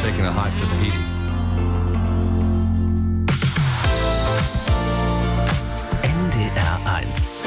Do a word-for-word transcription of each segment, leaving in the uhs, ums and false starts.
taking a hike to Tahiti. N D R eins.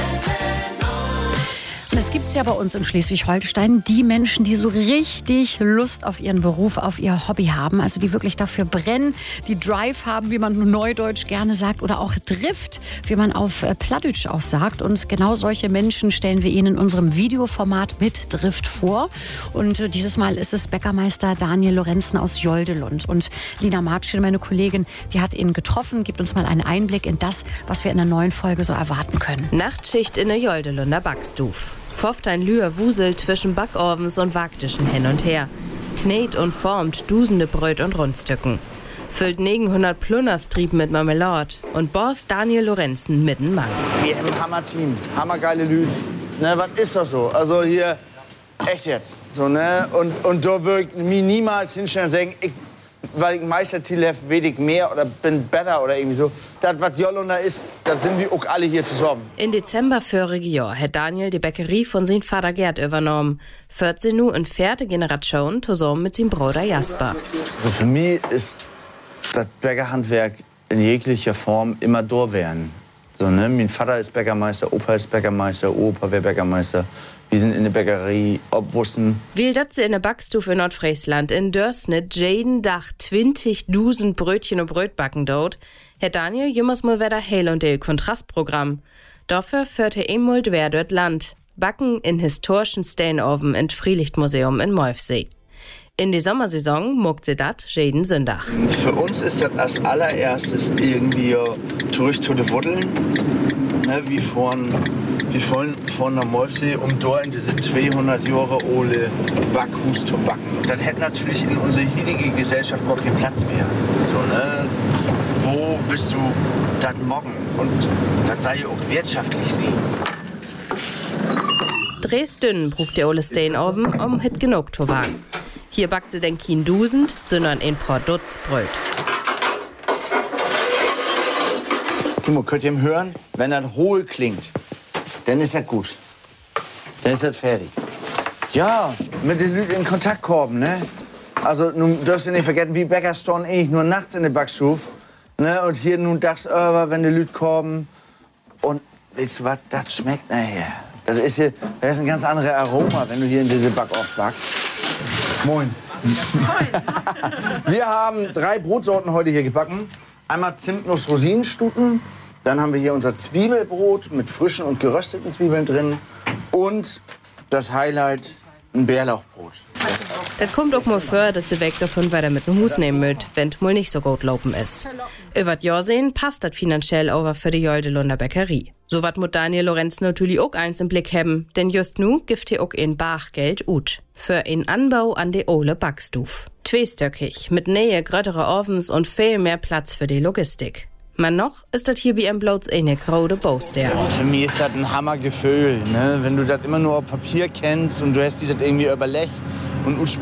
Es gibt ja bei uns in Schleswig-Holstein die Menschen, die so richtig Lust auf ihren Beruf, auf ihr Hobby haben. Also die wirklich dafür brennen, die Drive haben, wie man neudeutsch gerne sagt, oder auch Drift, wie man auf Plattdeutsch auch sagt. Und genau solche Menschen stellen wir Ihnen in unserem Videoformat mit Drift vor. Und dieses Mal ist es Bäckermeister Daniel Lorenzen aus Joldelund. Und Lina Martschin, meine Kollegin, die hat ihn getroffen, gibt uns mal einen Einblick in das, was wir in der neuen Folge so erwarten können. Nachtschicht in der Joldelunder Backstuf. Pfofft ein Lühr wuselt zwischen Backovens und Wagtischen hin und her. Knet und formt dusende Bröt und Rundstücken. Füllt neunhundert Plunnerstrieben mit Marmelade und Boss Daniel Lorenzen mitten Mann. Wir haben ein Hammer-Team, hammergeile Lüd. Ne, was ist das so? Also hier, echt jetzt. So, ne? Und, und da würde ich mich niemals hinstellen und sagen, ich, weil ich Meistertitel habe, weiß ich mehr oder bin besser oder irgendwie so. Das, was Jollunder ist, das sind wir auch alle hier zusammen. In Dezember vorigen Jahr hat Daniel die Bäckerie von seinem Vater Gerd übernommen. vierzehn nu in vierte Generation zusammen mit seinem Bruder Jasper. Also für mich ist das Bäckerhandwerk in jeglicher Form immer da werden. So, ne? Mein Vater ist Bäckermeister, Opa ist Bäckermeister, Opa wäre Bäckermeister. Wir sind in der Bäckerie, obwussten. Weil dat sie in der Backstuf in Nordfriesland in Dörsnit jeden Tag zwanzigtausend Brötchen und Bröt backen dort, hat Daniel jemals mal wieder Heil und Del Kontrastprogramm. Dafür führt er einmal quer dort Land. Backen in historischen Steinoven im Freilichtmuseum in Molfsee. In die Sommersaison muckt sie dat jeden Sonntag. Für uns ist das als allererstes irgendwie durch die Wuddeln, ne, wie von wie von, von der Molfsee, um dort in diese zweihundert Jahre alte Backhus zu backen. Das hätte natürlich in unserer hiesigen Gesellschaft gar keinen Platz mehr. So, ne? Wo bist du das morgen? Und das sei ja auch wirtschaftlich sehen. Dresden brucht der Ole Steinoven, um hit genug zu wagen. Hier backt sie denn kein Dusend, sondern ein paar Dutz Bröt. Timo, könnt ihr ihm hören? Wenn das hohl klingt, dann ist das gut. Dann ist das fertig. Ja, mit den Leuten in Kontakt kommen, ne? Also, nun darfst du nicht vergessen, wie Bäcker stehen eigentlich nur nachts in der Backstuf. Ne? Und hier nun dachts über, wenn die Leute kommen. Und weißt du was, das schmeckt nachher. Das ist, hier, das ist ein ganz anderes Aroma, wenn du hier in diese Backofen backst. Moin. Wir haben drei Brotsorten heute hier gebacken. Einmal Zimtnuss-Rosinenstuten. Dann haben wir hier unser Zwiebelbrot mit frischen und gerösteten Zwiebeln drin. Und das Highlight, ein Bärlauchbrot. Das kommt auch mal vor, dass sie weg davon weiter mit dem Hus nehmen müsst, wenn es mal nicht so gut laufen ist. Über das Jahr sehen passt das finanziell aber für die Joldelunder Bäckerie. So wat muss Daniel Lorenzen natürlich auch eins im Blick haben, denn just nu gibt hier auch ein Bachgeld ut. Für einen Anbau an die Ole Backstuf. Zweistöckig, mit Nähe größere Ovens und viel mehr Platz für die Logistik. Man noch ist das hier wie ein bloß eine grode Baustelle. Ja, für mich ist das ein Hammergefühl, ne? Wenn du das immer nur auf Papier kennst und du hast dich das irgendwie überlegt und